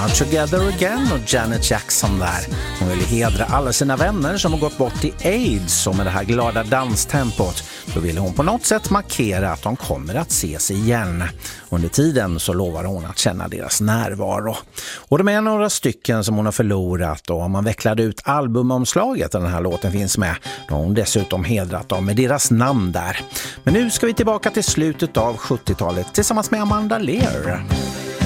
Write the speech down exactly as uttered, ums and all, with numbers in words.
var Together Again och Janet Jackson där. Hon ville hedra alla sina vänner som har gått bort i AIDS, och med det här glada danstempot då ville hon på något sätt markera att de kommer att ses igen. Under tiden så lovar hon att känna deras närvaro. Och de är några stycken som hon har förlorat, och om man vecklade ut albumomslaget där den här låten finns med, då har hon dessutom hedrat dem med deras namn där. Men nu ska vi tillbaka till slutet av sjuttiotalet tillsammans med Amanda Lear.